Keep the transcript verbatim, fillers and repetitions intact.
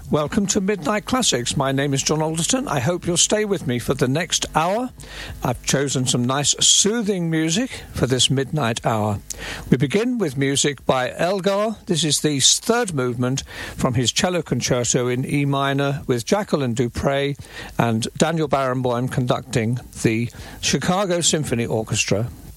Welcome to Midnight Classics. My name is John Alderton. I hope you'll stay with me for the next hour. I've chosen some nice soothing music for this midnight hour. We begin with music by Elgar. This is the third movement from his cello concerto in E minor with Jacqueline Dupre and Daniel Barenboim conducting the Chicago Symphony Orchestra.